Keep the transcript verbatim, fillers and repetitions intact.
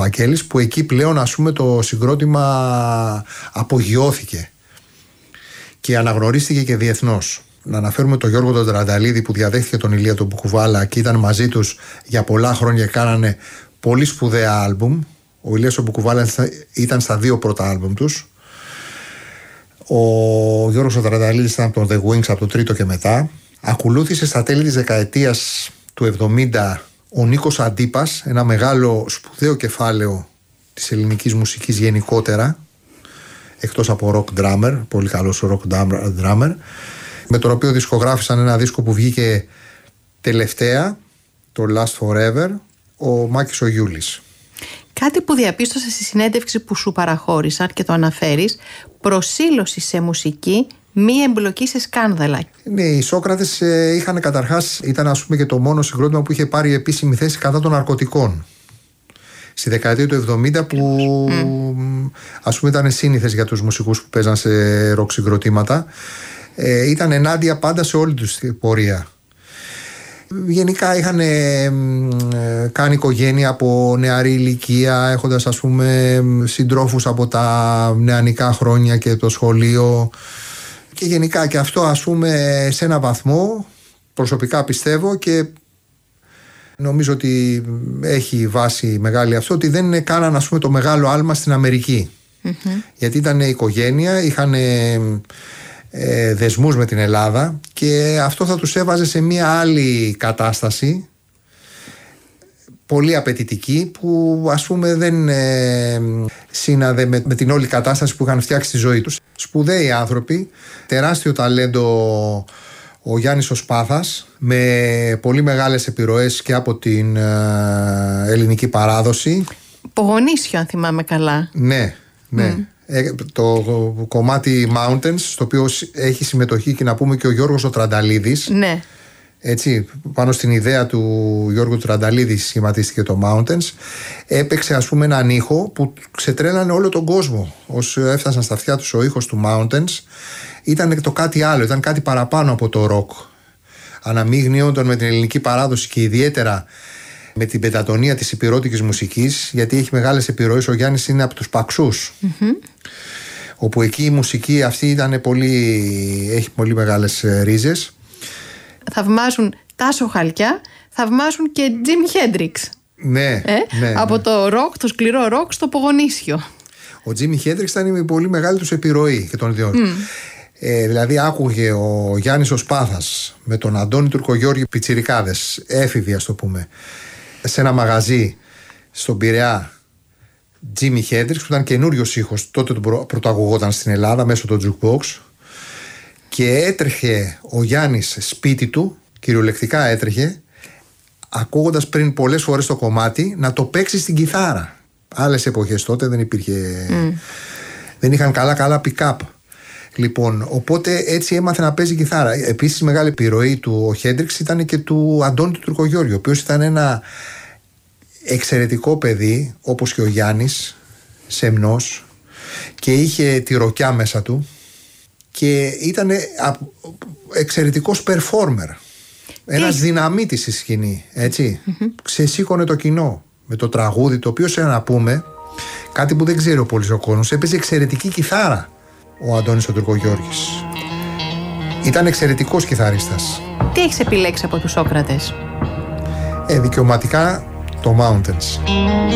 Βαγγέλης, που εκεί πλέον ας πούμε το συγκρότημα απογειώθηκε και αναγνωρίστηκε και διεθνώς. Να αναφέρουμε τον Γιώργο τον Τρανταλίδη που διαδέχθηκε τον Ηλία τον Μπουκουβάλα και ήταν μαζί τους για πολλά χρόνια και κάνανε πολύ σπουδαία άλμπουμ. Ο Ηλίας ο Μπουκουβάλα ήταν στα δύο πρώτα άλμπουμ τους. Ο Γιώργος ο Τρανταλίδης ήταν από τον The Wings από το τρίτο και μετά. Ακολούθησε στα τέλη της δεκαετίας του εβδομήντα ο Νίκος Αντίπας, ένα μεγάλο σπουδαίο κεφάλαιο της ελληνικής μουσικής γενικότερα, εκτός από rock drummer, πολύ καλός rock drummer, με τον οποίο δισκογράφησαν ένα δίσκο που βγήκε τελευταία, το Last Forever, ο Μάκης ο Γιούλης. Κάτι που διαπίστωσα στη συνέντευξη που σου παραχώρησαν και το αναφέρεις, προσήλωση σε μουσική, μη εμπλοκή σε σκάνδαλα. Ναι, οι Σόκρατες ε, είχαν καταρχάς, ήταν ας πούμε και το μόνο συγκρότημα που είχε πάρει επίσημη θέση κατά των ναρκωτικών. Στη δεκαετία του εβδομήντα που mm. ας πούμε ήταν σύνηθες για τους μουσικούς που παίζαν σε ροκ συγκροτήματα. Ε, ήταν ενάντια πάντα σε όλη τους την πορεία. Γενικά είχαν ε, κάνει οικογένεια από νεαρή ηλικία, έχοντας ας πούμε συντρόφους από τα νεανικά χρόνια και το σχολείο, και γενικά και αυτό ας πούμε σε ένα βαθμό προσωπικά πιστεύω και νομίζω ότι έχει βάση μεγάλη αυτό, ότι δεν κάναν ας πούμε το μεγάλο άλμα στην Αμερική. Mm-hmm. Γιατί ήταν οικογένεια, είχαν ε, δεσμούς με την Ελλάδα και αυτό θα τους έβαζε σε μια άλλη κατάσταση πολύ απαιτητική που ας πούμε δεν ε, σύναδε με, με την όλη κατάσταση που είχαν φτιάξει στη ζωή τους. Σπουδαίοι άνθρωποι, τεράστιο ταλέντο ο Γιάννης ο Σπάθας, με πολύ μεγάλες επιρροές και από την ε, ελληνική παράδοση. Πογονίσιο αν θυμάμαι καλά. Ναι, ναι. Mm. Ε, το κομμάτι Mountains, στο οποίο έχει συμμετοχή και να πούμε και ο Γιώργος ο Τρανταλίδης. Ναι. Έτσι, πάνω στην ιδέα του Γιώργου Τρανταλίδη σχηματίστηκε το Mountains. Έπαιξε ας πούμε έναν ήχο που ξετρέλανε όλο τον κόσμο. Όσο έφτασαν στα αυτιά τους ο ήχος του Mountains, ήταν το κάτι άλλο, ήταν κάτι παραπάνω από το ροκ. Αναμείγνυονταν με την ελληνική παράδοση και ιδιαίτερα με την πεντατονία της υπηρώτικης μουσικής, γιατί έχει μεγάλες επιρροές. Ο Γιάννης είναι από τους Παξούς, mm-hmm. όπου εκεί η μουσική αυτή ήταν πολύ, έχει πολύ μεγάλες ρίζες. Θαυμάζουν Τάσο Χαλκιά, θαυμάζουν και Τζίμι Χέντριξ. Ναι, ε? ναι, από ναι. το ροκ, το σκληρό ροκ στο Πογονίσιο. Ο Τζίμι Χέντριξ ήταν η πολύ μεγάλη τους επιρροή και των δύο. Mm. Ε, δηλαδή άκουγε ο Γιάννης ο Σπάθας με τον Αντώνη Τουρκογιώργη πιτσιρικάδες, έφηβοι ας το πούμε, σε ένα μαγαζί στον Πειραιά, Τζίμι Χέντριξ, που ήταν καινούριος ήχος, τότε τον πρωτοαγωγόταν στην Ελλάδα μέσω του jukebox. Και έτρεχε ο Γιάννης σπίτι του, κυριολεκτικά έτρεχε, ακούγοντας πριν πολλές φορές το κομμάτι, να το παίξει στην κιθάρα. Άλλες εποχές τότε δεν υπήρχε, mm. δεν είχαν καλά καλά pick-up. Λοιπόν, οπότε έτσι έμαθε να παίζει κιθάρα. Επίσης μεγάλη επιρροή του ο Χέντριξ ήταν και του Αντώνη του Τουρκογιώργη, ο οποίος ήταν ένα εξαιρετικό παιδί, όπως και ο Γιάννης, σεμνός, και είχε τη ροκιά μέσα του. Και ήταν εξαιρετικός performer. Ένας δυναμίτης στη σκηνή, έτσι. Mm-hmm. Ξεσήκωνε το κοινό με το τραγούδι, το οποίο, σε να πούμε, κάτι που δεν ξέρει ο πολύς ο κόσμος, έπαιζε εξαιρετική κιθάρα ο Αντώνης ο Τουρκογιώργης. Ήταν εξαιρετικός κιθαρίστας. Τι έχεις επιλέξει από τους Σόκρατες? Ε, δικαιωματικά το Mountains.